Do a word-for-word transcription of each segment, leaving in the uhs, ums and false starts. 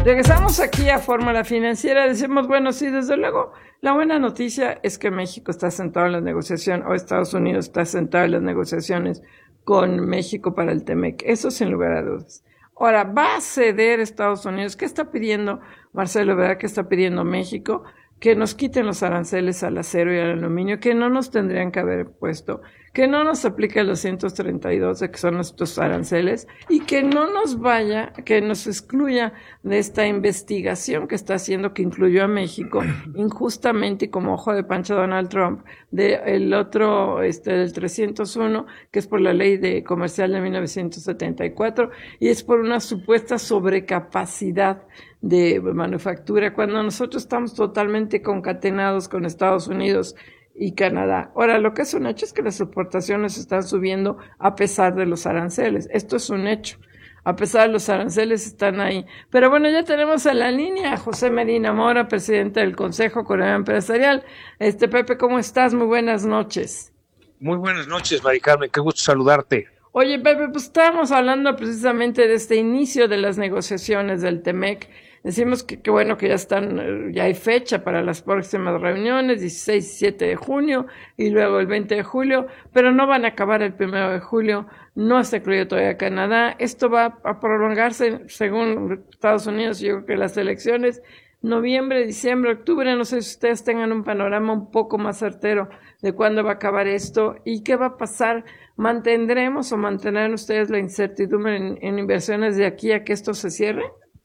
Regresamos aquí a Fórmula Financiera. Decimos, bueno, sí, desde luego, la buena noticia es que México está sentado en la negociación, o Estados Unidos está sentado en las negociaciones con México para el TEMEC. Eso sin lugar a dudas. Ahora, ¿va a ceder Estados Unidos? ¿Qué está pidiendo Marcelo, verdad? ¿Qué está pidiendo México? Que nos quiten los aranceles al acero y al aluminio, que no nos tendrían que haber puesto, que no nos aplique los ciento treinta y dos, que son nuestros aranceles, y que no nos vaya, que nos excluya de esta investigación que está haciendo, que incluyó a México injustamente y como ojo de pancha Donald Trump, del otro, este, del trescientos uno, que es por la ley de comercial de mil novecientos setenta y cuatro, y es por una supuesta sobrecapacidad de manufactura, cuando nosotros estamos totalmente concatenados con Estados Unidos y Canadá. Ahora, lo que es un hecho es que las exportaciones están subiendo a pesar de los aranceles. Esto es un hecho. A pesar de los aranceles están ahí. Pero bueno, ya tenemos en la línea a José Medina Mora, presidente del Consejo Coordinador Empresarial. Este, Pepe, ¿cómo estás? Muy buenas noches. Muy buenas noches, Mari Carmen. Qué gusto saludarte. Oye, Pepe, pues estábamos hablando precisamente de este inicio de las negociaciones del TEMEC. Decimos que, que bueno, que ya están, ya hay fecha para las próximas reuniones, dieciséis y diecisiete de junio, y luego el veinte de julio, pero no van a acabar el primero de julio, no se incluye todavía Canadá. Esto va a prolongarse, según Estados Unidos, yo creo que las elecciones, noviembre, diciembre, octubre, no sé si ustedes tengan un panorama un poco más certero de cuándo va a acabar esto y qué va a pasar. ¿Mantendremos o mantendrán ustedes la incertidumbre en, en inversiones de aquí a que esto se cierre?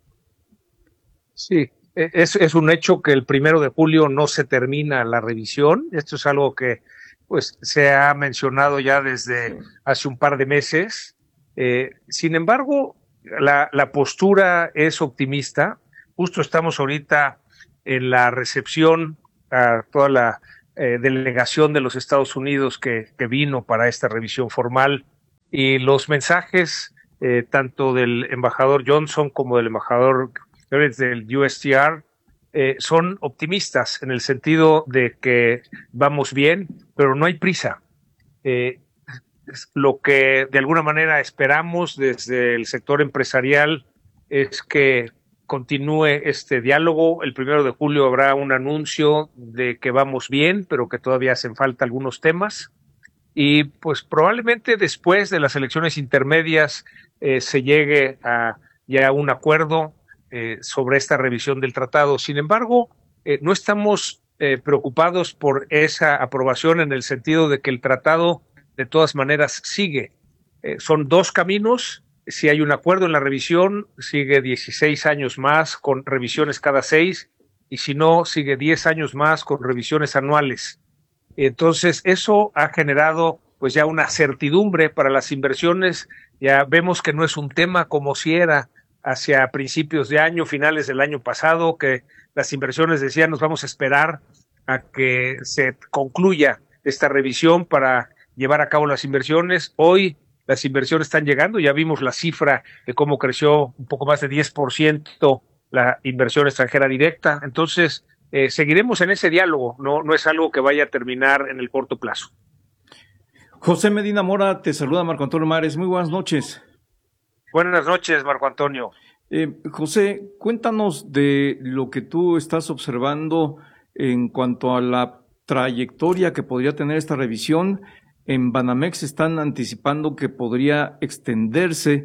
Sí, es, es un hecho que el primero de julio no se termina la revisión. Esto es algo que pues se ha mencionado ya desde hace un par de meses. Eh, sin embargo, la, la postura es optimista. Justo estamos ahorita en la recepción a toda la eh, delegación de los Estados Unidos que, que vino para esta revisión formal, y los mensajes eh, tanto del embajador Johnson como del embajador del U S T R eh, son optimistas en el sentido de que vamos bien, pero no hay prisa. Eh, lo que de alguna manera esperamos desde el sector empresarial es que continúe este diálogo. El primero de julio habrá un anuncio de que vamos bien, pero que todavía hacen falta algunos temas. Y pues probablemente después de las elecciones intermedias eh, se llegue a ya un acuerdo Eh, sobre esta revisión del tratado. Sin embargo, eh, no estamos eh, preocupados por esa aprobación en el sentido de que el tratado de todas maneras sigue. Eh, son dos caminos. Si hay un acuerdo en la revisión, sigue dieciséis años más con revisiones cada seis, y si no, sigue diez años más con revisiones anuales. Entonces, eso ha generado pues ya una certidumbre para las inversiones. Ya vemos que no es un tema como si era hacia principios de año, finales del año pasado, que las inversiones decían nos vamos a esperar a que se concluya esta revisión para llevar a cabo las inversiones. Hoy las inversiones están llegando, ya vimos la cifra de cómo creció un poco más de diez por ciento la inversión extranjera directa. Entonces, eh, seguiremos en ese diálogo, no, no es algo que vaya a terminar en el corto plazo. José Medina Mora, te saluda Marco Antonio Mares, muy buenas noches. Buenas noches, Marco Antonio. Eh, José, cuéntanos de lo que tú estás observando en cuanto a la trayectoria que podría tener esta revisión. En Banamex están anticipando que podría extenderse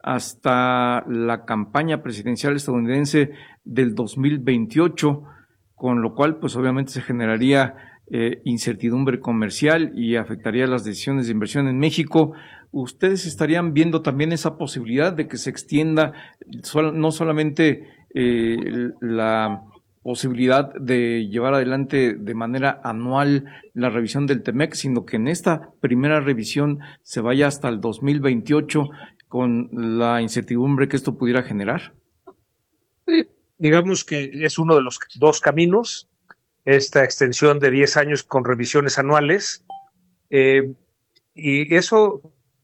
hasta la campaña presidencial estadounidense del dos mil veintiocho, con lo cual pues obviamente se generaría eh, incertidumbre comercial y afectaría las decisiones de inversión en México. ¿Ustedes estarían viendo también esa posibilidad de que se extienda sol, no solamente eh, la posibilidad de llevar adelante de manera anual la revisión del TEMEC, sino que en esta primera revisión se vaya hasta el dos mil veintiocho con la incertidumbre que esto pudiera generar? Sí, digamos que es uno de los dos caminos, esta extensión de diez años con revisiones anuales, eh, y eso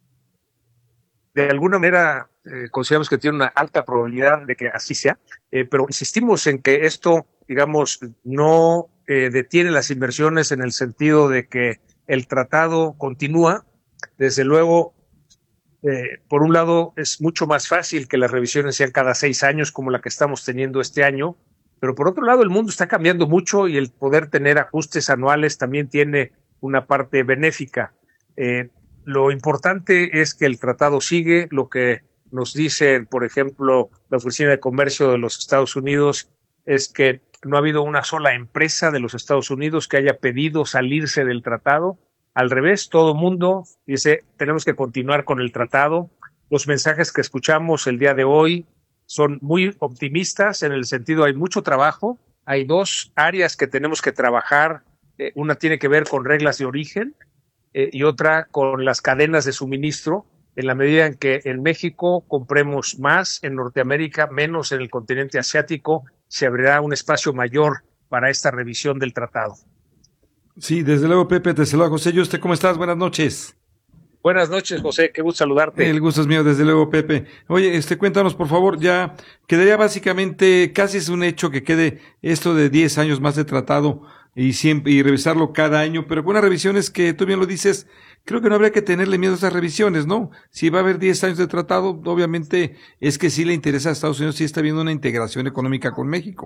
de alguna manera eh, consideramos que tiene una alta probabilidad de que así sea, eh, pero insistimos en que esto, digamos, no eh, detiene las inversiones en el sentido de que el tratado continúa. Desde luego, Eh, por un lado, es mucho más fácil que las revisiones sean cada seis años como la que estamos teniendo este año, pero por otro lado, el mundo está cambiando mucho y el poder tener ajustes anuales también tiene una parte benéfica. Eh, lo importante es que el tratado sigue, lo que nos dice, por ejemplo, la Oficina de Comercio de los Estados Unidos es que no ha habido una sola empresa de los Estados Unidos que haya pedido salirse del tratado. Al revés, todo el mundo dice, tenemos que continuar con el tratado. Los mensajes que escuchamos el día de hoy son muy optimistas en el sentido, hay mucho trabajo. Hay dos áreas que tenemos que trabajar. Eh, una tiene que ver con reglas de origen eh, y otra con las cadenas de suministro. En la medida en que en México compremos más, en Norteamérica menos en el continente asiático, se abrirá un espacio mayor para esta revisión del tratado. Sí, desde luego, Pepe, te saluda José. ¿Y usted cómo estás? Buenas noches. Buenas noches, José, qué gusto saludarte. El gusto es mío, desde luego, Pepe. Oye, este, cuéntanos, por favor, ya quedaría básicamente, casi es un hecho que quede esto de diez años más de tratado y siempre, y revisarlo cada año, pero con unas revisiones que tú bien lo dices, creo que no habría que tenerle miedo a esas revisiones, ¿no? Si va a haber diez años de tratado, obviamente es que sí le interesa a Estados Unidos, sí está viendo una integración económica con México.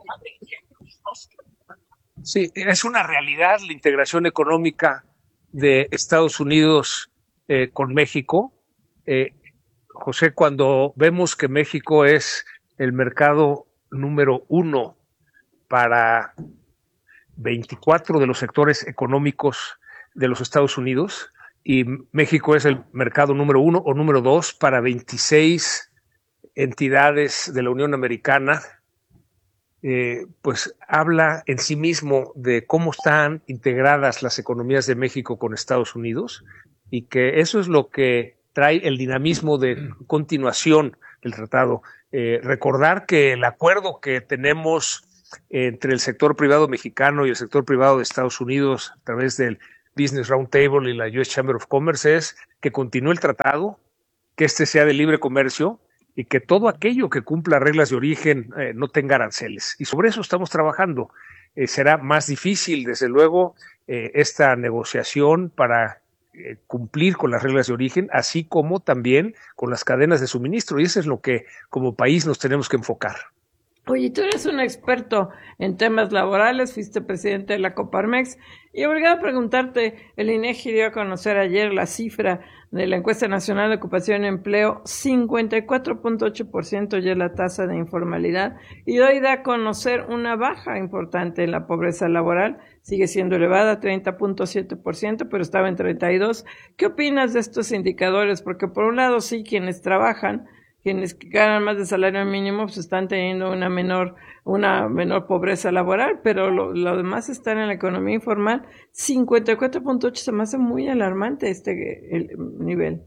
Sí, es una realidad la integración económica de Estados Unidos eh, con México. Eh, José, cuando vemos que México es el mercado número uno para veinticuatro de los sectores económicos de los Estados Unidos y México es el mercado número uno o número dos para veintiséis entidades de la Unión Americana, Eh, pues habla en sí mismo de cómo están integradas las economías de México con Estados Unidos y que eso es lo que trae el dinamismo de continuación del tratado. Eh, recordar que el acuerdo que tenemos entre el sector privado mexicano y el sector privado de Estados Unidos a través del Business Roundtable y la U S Chamber of Commerce es que continúe el tratado, que este sea de libre comercio y que todo aquello que cumpla reglas de origen eh, no tenga aranceles. Y sobre eso estamos trabajando. Eh, será más difícil, desde luego, eh, esta negociación para eh, cumplir con las reglas de origen, así como también con las cadenas de suministro. Y eso es lo que como país nos tenemos que enfocar. Oye, tú eres un experto en temas laborales, fuiste presidente de la Coparmex y obligado a preguntarte, el INEGI dio a conocer ayer la cifra de la encuesta nacional de ocupación y empleo, cincuenta y cuatro punto ocho por ciento ya la tasa de informalidad y hoy da a conocer una baja importante en la pobreza laboral, sigue siendo elevada, treinta punto siete por ciento, pero estaba en treinta y dos por ciento. ¿Qué opinas de estos indicadores? Porque por un lado sí, quienes trabajan, quienes ganan más de salario mínimo pues están teniendo una menor una menor pobreza laboral, pero lo, lo demás están en la economía informal. cincuenta y cuatro punto ocho se me hace muy alarmante este el nivel.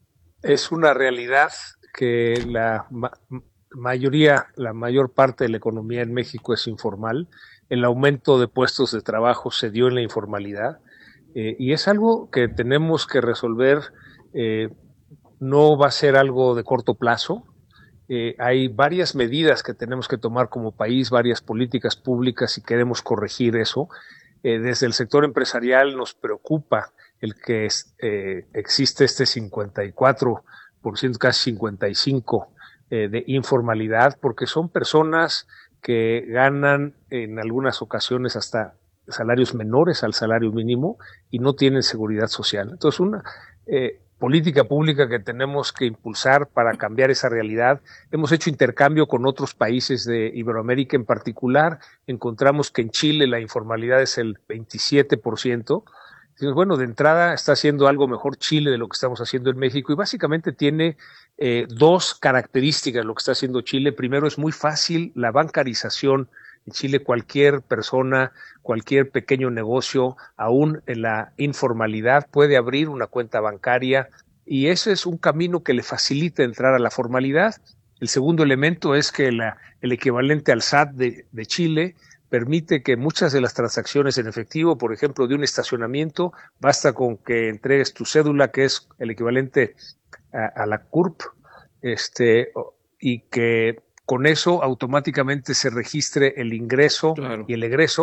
Es una realidad que la ma mayoría, la mayor parte de la economía en México es informal. El aumento de puestos de trabajo se dio en la informalidad eh, y es algo que tenemos que resolver. Eh, no va a ser algo de corto plazo. Eh, hay varias medidas que tenemos que tomar como país, varias políticas públicas si queremos corregir eso. Eh, desde el sector empresarial nos preocupa el que es, eh, existe este cincuenta y cuatro por ciento, casi cincuenta y cinco por ciento eh, de informalidad, porque son personas que ganan en algunas ocasiones hasta salarios menores al salario mínimo y no tienen seguridad social. Entonces, una eh, política pública que tenemos que impulsar para cambiar esa realidad. Hemos hecho intercambio con otros países de Iberoamérica, en particular encontramos que en Chile la informalidad es el veintisiete por ciento. Entonces, bueno, de entrada está haciendo algo mejor Chile de lo que estamos haciendo en México y básicamente tiene eh, dos características lo que está haciendo Chile. Primero, es muy fácil la bancarización. En Chile cualquier persona, cualquier pequeño negocio, aún en la informalidad, puede abrir una cuenta bancaria y ese es un camino que le facilita entrar a la formalidad. El segundo elemento es que la, el equivalente al S A T de, de Chile permite que muchas de las transacciones en efectivo, por ejemplo, de un estacionamiento, basta con que entregues tu cédula, que es el equivalente a, a la C U R P, este, y que con eso automáticamente se registre el ingreso, claro, y el egreso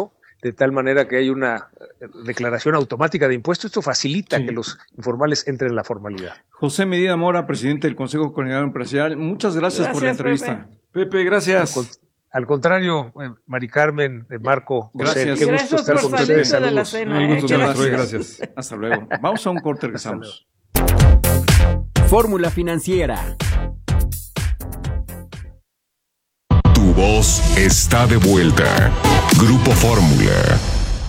de tal manera que hay una declaración automática de impuestos. Esto facilita Sí. que los informales entren en la formalidad. José Medina Mora, presidente del Consejo Coordinador Empresarial, muchas gracias, por la Gracias, entrevista. Pepe. Pepe, gracias. Al, con- al contrario, eh, Mari Carmen, eh, Marco, José, Gracias. qué gusto Gracias estar por con salirte ustedes. de la Saludos. cena. Un gusto, ¿eh? maestro, Gracias. gracias. Hasta luego. Vamos a un corte, regresamos. Fórmula Financiera. Tu voz está de vuelta. Grupo Fórmula.